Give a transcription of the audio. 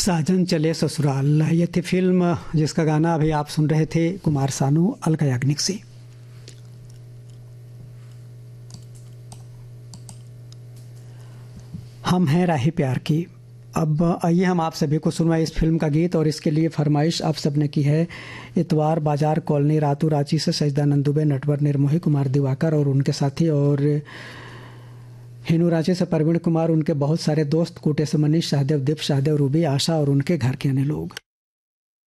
साजन चले ससुराल, ये थी फिल्म जिसका गाना अभी आप सुन रहे थे कुमार सानू, अलका याग्निक से। हम हैं राही प्यार की। अब आइए हम आप सभी को सुनवाए इस फिल्म का गीत, और इसके लिए फरमाइश आप सबने की है इतवार बाजार कॉलोनी रातू रांची से सजदानंद दुबे, नटवर निर्मोही, कुमार दिवाकर और उनके साथी, और हिनू रांची से परवीण कुमार, उनके बहुत सारे दोस्त, कोटे से मनीष, सहदेव, दीप, सहदेव, रूबी, आशा और उनके घर के अन्य लोग।